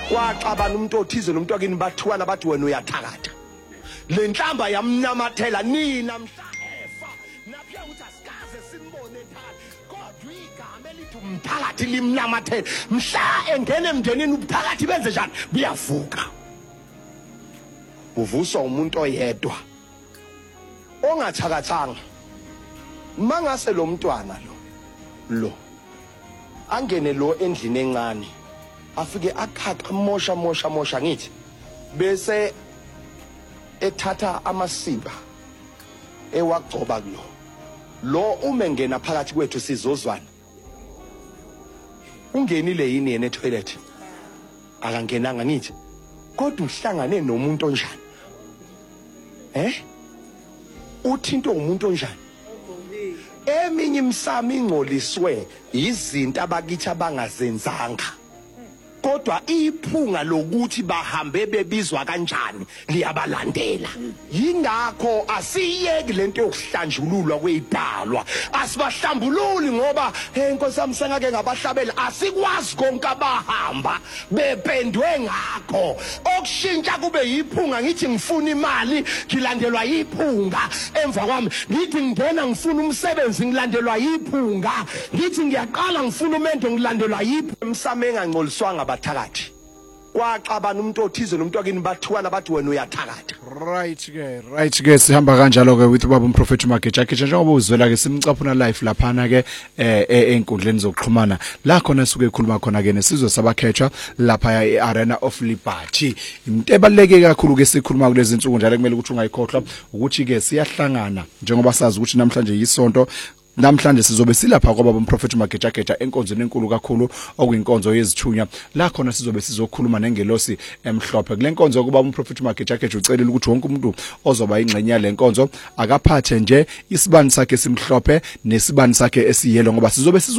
Kwaxabana umuntu othize nomuntu wakini bathuwana bathi wena uyathakatha. Le nhlamba yamnyamathela nina mhla efa naphiya ukuthi asikaze simbone phakathi kodwa igama elithi umthakathi limnyamathela mhla engene emndenini ubuthakathi benze njani buyavuka. Uvuswa umuntu oyedwa ongathakathanga. Mangase lo mntwana lo angene lo endlini encane afike akhaqa mosha ngithi bese ethatha amasimba ewagcoba lo umengena phakathi kwethu sizozwana. Ungenile yini yena etoilet? Akangenanga ngithi kodwa uhlangane nomuntu onjani? Uthinto umuntu onjani? Eminye imsamo ingcoliswe izinto abakithi abangazenzanga. Kodwa iphunga lokuthi bahambe bebizwa kanjani liyabalandela. Yingakho asiyeki lento yokuhlanjululwa kwezidalwa. Asibahlambululi ngoba inkosi yami sengake ngabahlabela asikwazi konke abahamba bependwe ngakho. Okushintsha kube yiphunga ngithi ngifuna imali ngilandelwa yiphunga. Emva kwami ngithi ngingena ngifuna umsebenzi ngilandelwa yiphunga. Ngithi ngiyaqala ngifuna umendo ngilandelwa yiphunga. Emsamo engangcoliswanga bathakathi. Kwaxabana umuntu othize nomuntu wakini bathuwana bathi wena uyathakatha. Right ke sihamba kanjalo ke with ubaba umprofeti Mageja njengoba uzwela ke simcaphuna live laphana ke einkundleni zokuxhumana la khona suke ekhuluma khona ke nesizwe sabakhethwa lapha eArena of Liberty. Into ebaleke kakhulu ke sikhuluma kulezi insuku njalo kumele ukuthi ungayikhohlwa ukuthi ke siyahlangana njengoba sazi ukuthi namhlanje yisonto. Namhlanje sizobe silapha kwababa umprofeti Mageja enkonzweni enkulu kakhulu okuyinkonzo yezithunya la khona sizobe sizokhuluma nengelosi emhlophe kule nkonzo kuba umprofeti Mageja ucelela ukuthi wonke umuntu ozoba ingxenye lenkonzo akaphathe nje isibani sakhe simhlophe nesibani sakhe esiyelo ngoba sizobe